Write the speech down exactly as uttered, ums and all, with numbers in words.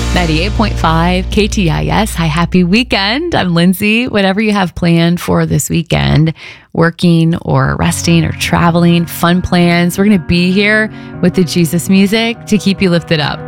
ninety-eight point five K T I S. Hi, happy weekend. I'm Lindsay. Whatever you have planned for this weekend, working or resting or traveling, fun plans, we're going to be here with the Jesus music to keep you lifted up.